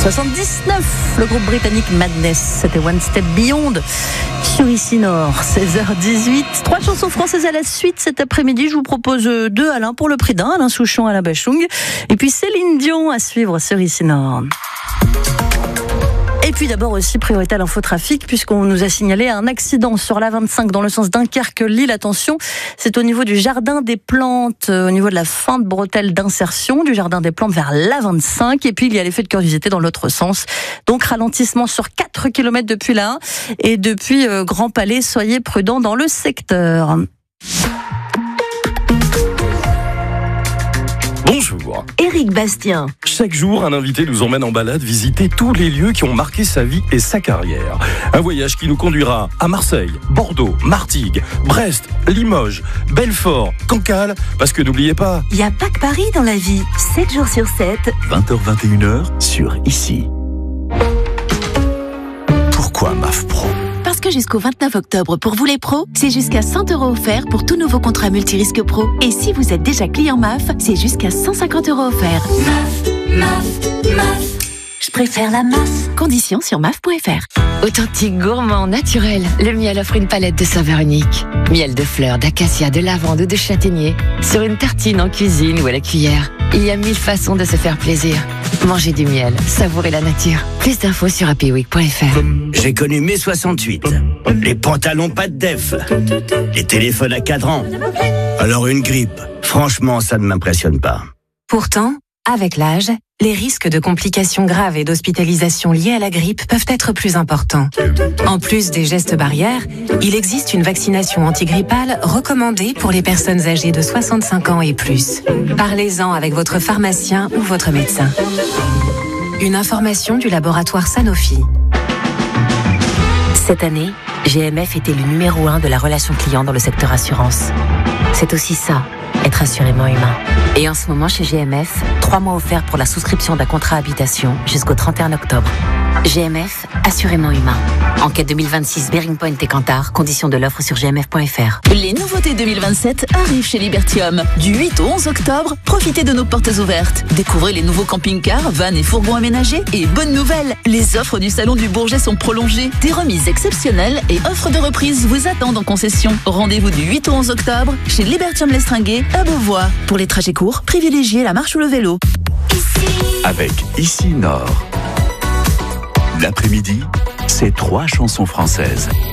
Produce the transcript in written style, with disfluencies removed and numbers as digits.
79, le groupe britannique Madness, c'était One Step Beyond sur Ici Nord, 16h18. 3 chansons françaises à la suite cet après-midi. Je vous propose 2 Alain pour le prix d'un, Alain Souchon, Alain Bachung, et puis Céline Dion à suivre sur Ici Nord. Et puis d'abord aussi priorité à l'infotrafic, puisqu'on nous a signalé un accident sur l'A25 dans le sens Dunkerque-Lille. Attention, c'est au niveau du jardin des plantes, au niveau de la fin de bretelle d'insertion du jardin des plantes vers l'A25. Et puis il y a l'effet de curiosité dans l'autre sens. Donc ralentissement sur 4 km depuis là. Et depuis Grand Palais, soyez prudents dans le secteur. Bonjour. Éric Bastien. Chaque jour, un invité nous emmène en balade visiter tous les lieux qui ont marqué sa vie et sa carrière. Un voyage qui nous conduira à Marseille, Bordeaux, Martigues, Brest, Limoges, Belfort, Cancale, parce que n'oubliez pas... Il n'y a pas que Paris dans la vie. 7 jours sur 7. 20h-21h sur Ici. Pourquoi MAF Pro ? Parce que jusqu'au 29 octobre, pour vous les pros, c'est jusqu'à 100 € offerts pour tout nouveau contrat multirisque pro. Et si vous êtes déjà client MAF, c'est jusqu'à 150 € offerts. MAF. Je préfère la MAF. Conditions sur maf.fr. Authentique, gourmand, naturel, le miel offre une palette de saveurs uniques. Miel de fleurs, d'acacia, de lavande ou de châtaignier. Sur une tartine en cuisine ou à la cuillère. Il y a 1000 façons de se faire plaisir. Mangez du miel, savourez la nature. Plus d'infos sur happyweek.fr. J'ai connu mai 68. Les pantalons pas de def. Les téléphones à cadran. Alors une grippe. Franchement, ça ne m'impressionne pas. Pourtant, avec l'âge, les risques de complications graves et d'hospitalisation liées à la grippe peuvent être plus importants. En plus des gestes barrières, il existe une vaccination antigrippale recommandée pour les personnes âgées de 65 ans et plus. Parlez-en avec votre pharmacien ou votre médecin. Une information du laboratoire Sanofi. Cette année, GMF est élu numéro 1 de la relation client dans le secteur assurance. C'est aussi ça, être assurément humain. Et en ce moment, chez GMF, 3 mois offerts pour la souscription d'un contrat habitation jusqu'au 31 octobre. GMF, assurément humain. Enquête 2026 Bearing Point et Kantar, conditions de l'offre sur gmf.fr. Les nouveautés 2027 arrivent chez Libertium. Du 8 au 11 octobre, profitez de nos portes ouvertes. Découvrez les nouveaux camping-cars, vannes et fourgons aménagés. Et bonne nouvelle, les offres du Salon du Bourget sont prolongées. Des remises exceptionnelles et offres de reprise vous attendent en concession. Rendez-vous du 8 au 11 octobre chez Libertium Lestringuet à Beauvois. Pour les trajets courts, privilégiez la marche ou le vélo. Avec Ici Nord. L'après-midi, c'est 3 chansons françaises.